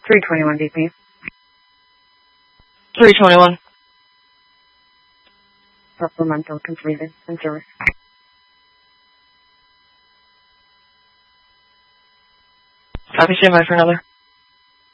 321 DP. 321. Supplemental completed. In service. Copy, stand by for another.